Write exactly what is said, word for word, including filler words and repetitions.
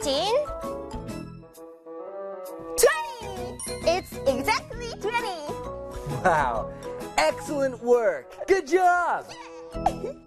fifteen. twenty! It's exactly twenty. Wow, excellent work. Good job.